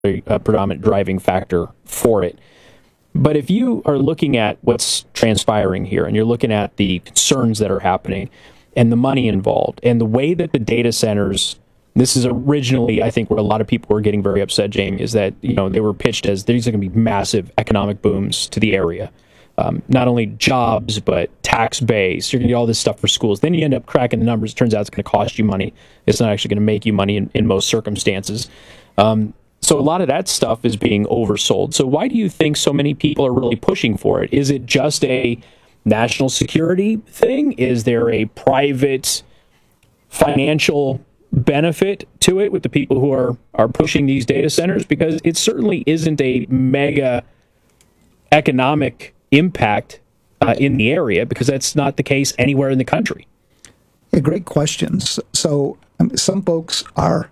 a predominant driving factor for it. But if you are looking at what's transpiring here, and you're looking at the concerns that are happening, and the money involved, and the way that the data centers, this is originally, I think, where a lot of people were getting very upset, Jamie, is that, they were pitched as these are going to be massive economic booms to the area. Not only jobs, but tax base. You're going to get all this stuff for schools. Then you end up cracking the numbers. It turns out it's going to cost you money. It's not actually going to make you money in most circumstances. So a lot of that stuff is being oversold. So why do you think so many people are really pushing for it? Is it just a national security thing? Is there a private financial benefit to it with the people who are pushing these data centers? Because it certainly isn't a mega economic impact in the area, because that's not the case anywhere in the country. Yeah, great questions. So some folks are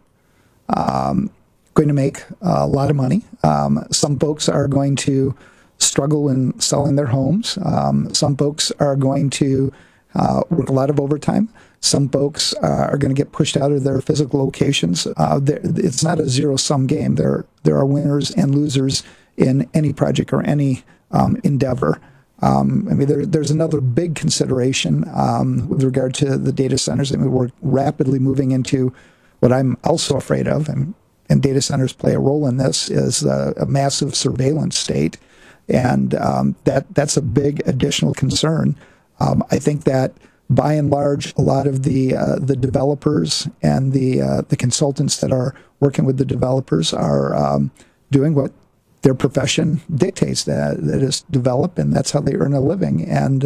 going to make a lot of money. Some folks are going to struggle in selling their homes. Some folks are going to work a lot of overtime. Some folks are going to get pushed out of their physical locations. It's not a zero-sum game. There are winners and losers in any project or any endeavor. There's another big consideration with regard to the data centers. We're rapidly moving into what I'm also afraid of, and data centers play a role in this, is a massive surveillance state, and that's a big additional concern. I think that by and large, a lot of the developers and the consultants that are working with the developers are doing what their profession dictates, that is develop, and that's how they earn a living. And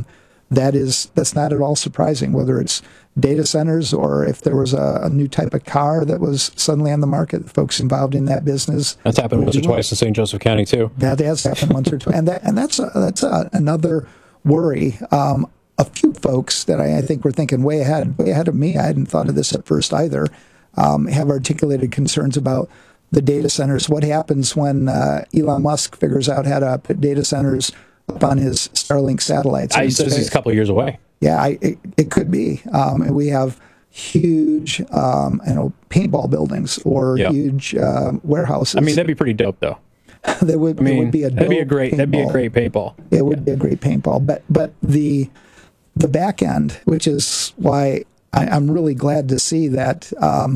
that's not at all surprising, whether it's data centers or if there was a new type of car that was suddenly on the market, the folks involved in that business. That's happened once or twice in St. Joseph County too. That has happened once or twice, and that's another worry. A few folks that I think were thinking way ahead of me, I hadn't thought of this at first either, have articulated concerns about the data centers. What happens when Elon Musk figures out how to put data centers up on his Starlink satellites? He says he's a couple of years away. Yeah, it could be. And we have huge, paintball buildings or huge warehouses. That'd be pretty dope, though. It would be a great paintball. It would be a great paintball. But the back end, which is why I'm really glad to see that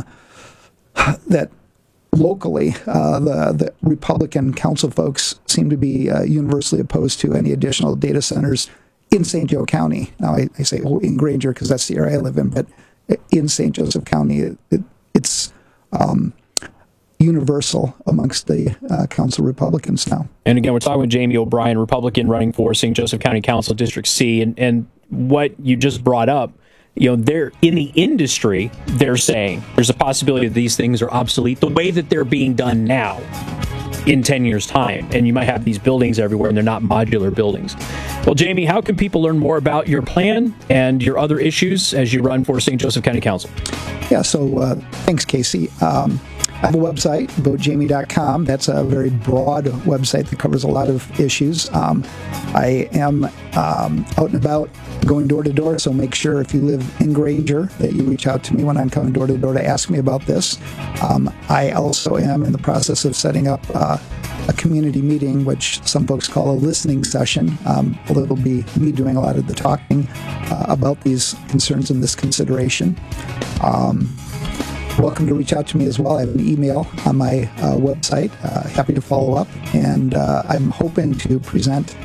that locally the Republican council folks seem to be universally opposed to any additional data centers in St. Joe County. Now I say in Granger because that's the area I live in, but in St. Joseph County, it's universal amongst the council Republicans now. And again, we're talking with Jamie O'Brien, Republican, running for St. Joseph County Council District C. And what you just brought up, they're in the industry, they're saying there's a possibility that these things are obsolete the way that they're being done now in 10 years' time. And you might have these buildings everywhere, and they're not modular buildings. Well, Jamie, how can people learn more about your plan and your other issues as you run for St. Joseph County Council? Yeah, so thanks, Casey. I have a website, votejamie.com. That's a very broad website that covers a lot of issues. I am out and about going door to door, so make sure if you live in Granger that you reach out to me when I'm coming door to door to ask me about this. I also am in the process of setting up a community meeting, which some folks call a listening session. It'll be me doing a lot of the talking about these concerns and this consideration. Welcome to reach out to me as well. I have an email on my website. Happy to follow up. And I'm hoping to present,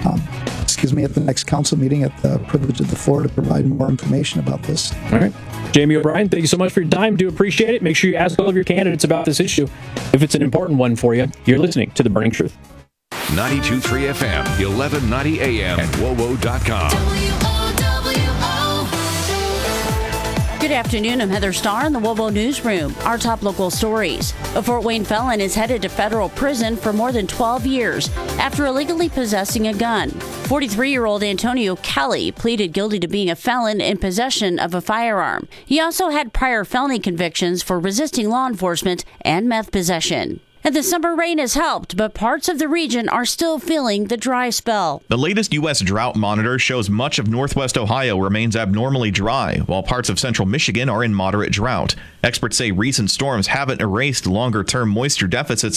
at the next council meeting at the privilege of the floor to provide more information about this. All right. Jamie O'Brien, thank you so much for your time. Do appreciate it. Make sure you ask all of your candidates about this issue. If it's an important one for you, you're listening to The Burning Truth. 92.3 FM, 1190 AM, and WOWO.com. Good afternoon, I'm Heather Starr in the WOWO Newsroom. Our top local stories. A Fort Wayne felon is headed to federal prison for more than 12 years after illegally possessing a gun. 43-year-old Antonio Kelly pleaded guilty to being a felon in possession of a firearm. He also had prior felony convictions for resisting law enforcement and meth possession. And the summer rain has helped, but parts of the region are still feeling the dry spell. The latest U.S. drought monitor shows much of northwest Ohio remains abnormally dry, while parts of central Michigan are in moderate drought. Experts say recent storms haven't erased longer-term moisture deficits